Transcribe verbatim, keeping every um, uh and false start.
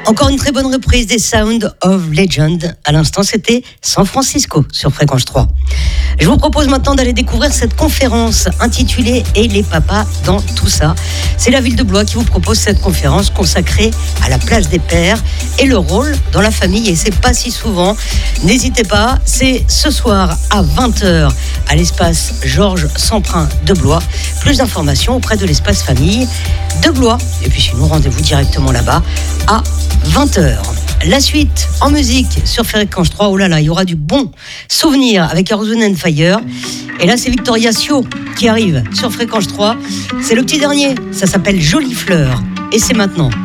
Encore une très bonne reprise des Sound of Legend. À l'instant, c'était San Francisco sur Fréquence trois. Je vous propose maintenant d'aller découvrir cette conférence intitulée « Et les papas dans tout ça ». C'est la ville de Blois qui vous propose cette conférence consacrée à la place des pères et le rôle dans la famille. Et c'est pas si souvent. N'hésitez pas, c'est ce soir à vingt heures à l'espace Georges Semprin de Blois. Plus d'informations auprès de l'espace famille de Blois. Et puis sinon, rendez-vous directement là-bas à vingt heures. La suite en musique sur Fréquence trois. Oh là là, il y aura du bon souvenir avec Earth, Wind and Fire. Et là, c'est Victoria Sio qui arrive sur Fréquence trois. C'est le petit dernier. Ça s'appelle Jolie Fleur. Et c'est maintenant.